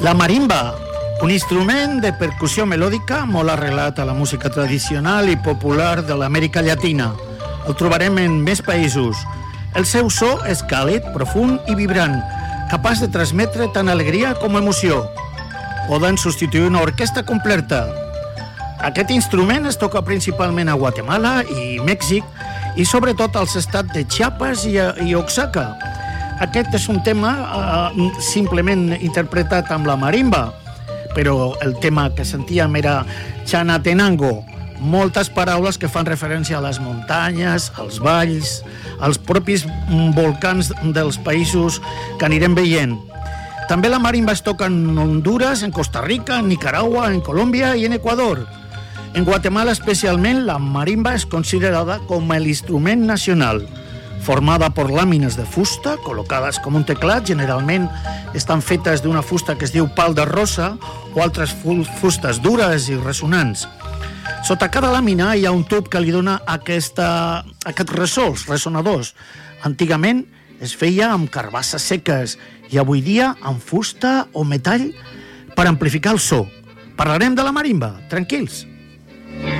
La marimba, un instrument de percussió melòdica molt arrelat a la música tradicional i popular de l'Amèrica Llatina. El trobarem en més països. El seu so és càlid, profund i vibrant, capaç de transmetre tant alegria com emoció. Poden substituir una orquestra completa. Aquest instrument es toca principalment a Guatemala i Mèxic i sobretot als estats de Chiapas i Oaxaca. Aquest és un tema simplement interpretat amb la marimba, però el tema que sentíem era Chanatenango, moltes paraules que fan referència a les muntanyes, als valls, als propis volcans dels països que anirem veient. També la marimba es toca en Honduras, en Costa Rica, en Nicaragua, en Colòmbia i en Equador. En Guatemala especialment, la marimba és considerada com l'instrument nacional, formada por làmines de fusta col·locades com un teclat. Generalment estan fetes d'una fusta que es diu pal de rosa o altres fustes dures i ressonants. Sota cada làmina hi ha un tub que li dona aquests ressolts, ressonadors. Antigament es feia amb carbasses seques i avui dia amb fusta o metall per amplificar el so. Parlarem de la marimba, tranquils.